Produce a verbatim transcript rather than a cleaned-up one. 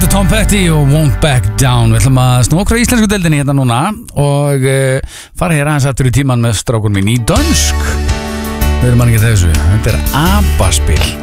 Þetta er Tom Petty og Won't Back Down. Við ætlum að snókra íslensku deildinni hérna núna og uh, fara hér aðeins aftur í tíman með strákun mín í dönsk. Við erum mann ekki þessu. Þetta er ABBA-spil.